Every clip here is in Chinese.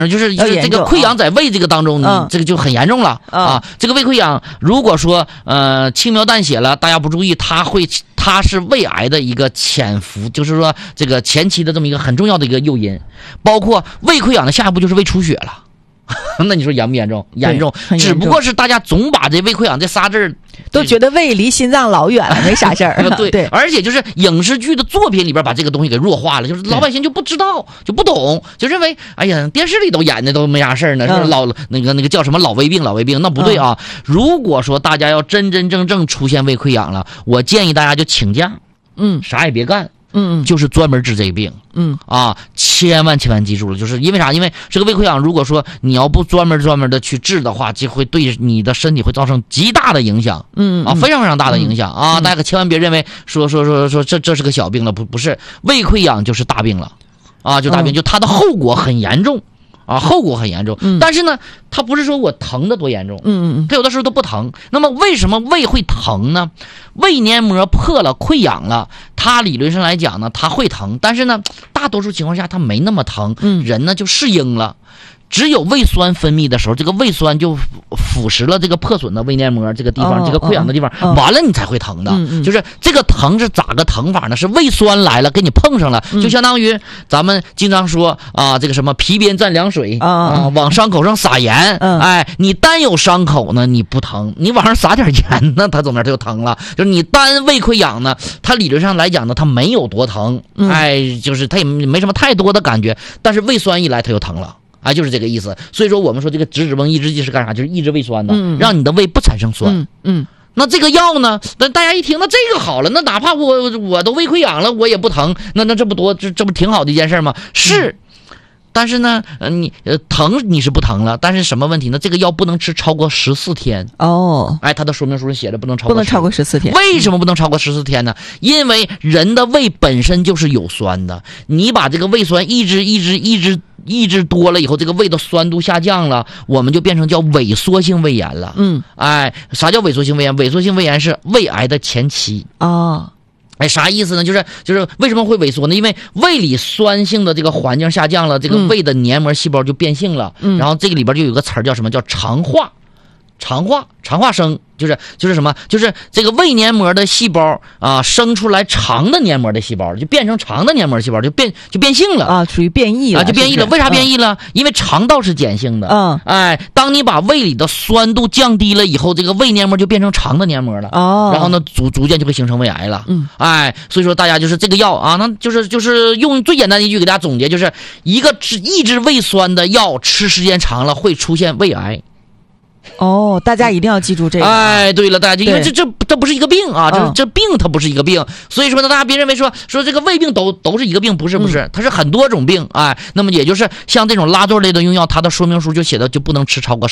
就是这个溃疡在胃这个当中，这个就很严重了啊。这个胃溃疡如果说轻描淡写了，大家不注意，它是胃癌的一个潜伏，就是说这个前期的这么一个很重要的一个诱因。包括胃溃疡的下一步就是胃出血了。那你说严不严重？严重，只不过是大家总把这胃溃疡这仨字儿都觉得胃离心脏老远了，没啥事儿。 对，而且就是影视剧的作品里边把这个东西给弱化了，就是老百姓就不知道，就不懂，就认为哎呀，电视里都演的都没啥事儿呢，是那个叫什么老胃病，那不对啊。如果说大家要真正出现胃溃疡了，我建议大家就请假，啥也别干。就是专门治这个病。千万千记住了，就是因为啥？因为这个胃溃疡，如果说你要不专门的去治的话，就会对你的身体会造成极大的影响。非常大的影响啊！大家可千万别认为说这是个小病了，不是，胃溃疡就是大病了，就大病，就它的后果很严重。后果很严重，但是呢，它不是说我疼的多严重，它有的时候都不疼。那么为什么胃会疼呢？胃黏膜破了、溃疡了，它理论上来讲呢，它会疼，但是呢，大多数情况下它没那么疼，人呢就适应了。只有胃酸分泌的时候，这个胃酸就腐蚀了这个破损的胃黏膜这个地方，这个溃疡的地方，完了你才会疼的。就是这个疼是咋个疼法呢？是胃酸来了，跟你碰上了，就相当于咱们经常说这个什么皮鞭蘸凉水往伤口上撒盐。你单有伤口呢，你不疼；你往上撒点盐呢，它怎么样它就疼了。就是你单胃溃疡呢，它理论上来讲呢，它没有多疼，就是它也没什么太多的感觉，但是胃酸一来，它就疼了。就是这个意思。所以说我们说这个质子泵抑制剂是干啥？就是抑制胃酸的，让你的胃不产生酸。那这个药呢，大家一听，那这个好了，那哪怕我都胃溃疡了，我也不疼，那这不挺好的一件事吗？是。但是呢，你疼你是不疼了，但是什么问题呢？这个药不能吃超过14天。它的说明书上写着不能超过 14天。 为什么不能超过14天呢？因为人的胃本身就是有酸的，你把这个胃酸抑制多了以后，这个胃的酸度下降了，我们就变成叫萎缩性胃炎了。啥叫萎缩性胃炎？萎缩性胃炎是胃癌的前期。啥意思呢？就是为什么会萎缩呢？因为胃里酸性的这个环境下降了，这个胃的黏膜细胞就变性了。然后这个里边就有个词儿叫什么？叫肠化生。就是什么？就是这个胃黏膜的细胞生出来肠的黏膜的细胞，就变成肠的黏膜细胞，就变性了属于变异了就变异了。为啥变异了？因为肠道是碱性的。当你把胃里的酸度降低了以后，这个胃黏膜就变成肠的黏膜了。然后呢，逐渐就会形成胃癌了。所以说大家就是这个药那就是用最简单的一句给大家总结，就是一个抑制胃酸的药，吃时间长了会出现胃癌。 大家一定要记住这个。 对了，大家因为这不是一个病这病它不是一个病，所以说呢，大家别认为说这个胃病都是一个病，不是，它是很多种病。那么也就是像这种拉唑类的用药，它的说明书就写的就不能吃超过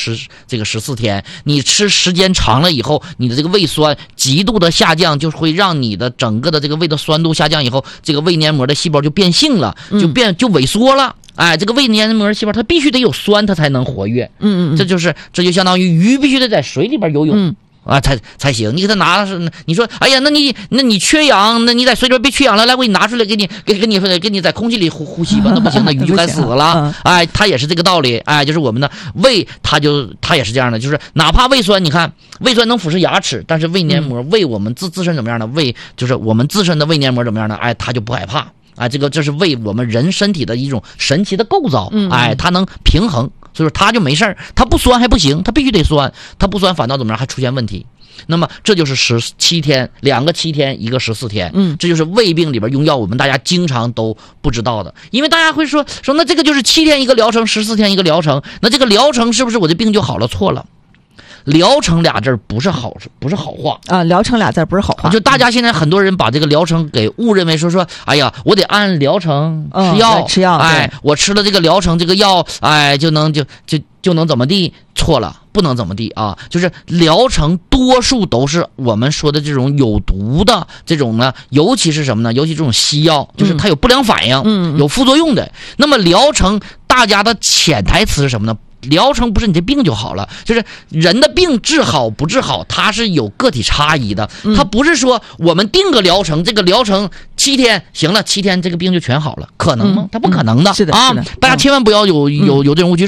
14天。你吃时间长了以后，你的这个胃酸极度的下降，就会让你的整个的这个胃的酸度下降以后，这个胃黏膜的细胞就变性了，就萎缩了。这个胃黏膜细胞它必须得有酸，它才能活跃。这就相当于鱼必须得在水里边游泳。才行。你给他拿，你说，哎呀，那你缺氧，那你在水里边被缺氧了，来，我给你拿出来，给你在空气里呼吸吧，那不行，那鱼就该死了。它也是这个道理。就是我们的胃，它也是这样的，就是哪怕胃酸，你看胃酸能腐蚀牙齿，但是胃黏膜，胃我们自身怎么样的胃，就是我们自身的胃黏膜怎么样的，它就不害怕。这是为我们人身体的一种神奇的构造。它能平衡，所以说它就没事儿，它不酸还不行，它必须得酸，它不酸反倒怎么样还出现问题。那么这就是17天，2个7天，1个14天。这就是胃病里边用药我们大家经常都不知道的，因为大家会说那这个就是7天一个疗程，14天一个疗程，那这个疗程是不是我的病就好了？错了。疗程俩字不是好话疗程俩字不是好话。 就大家现在很多人把这个疗程给误认为说，哎呀，我得按疗程吃药，我吃了这个疗程这个药，就能怎么地？错了，不能怎么地就是疗程多数都是我们说的这种有毒的这种呢，尤其是什么呢？尤其这种西药，就是它有不良反应，有副作用的。那么疗程大家的潜台词是什么呢？疗程不是你这病就好了，就是人的病治好不治好，它是有个体差异的。它不是说我们定个疗程，这个疗程7天行了，7天这个病就全好了，可能吗？它不可能的。 是的， 大家千万不要有这种误区。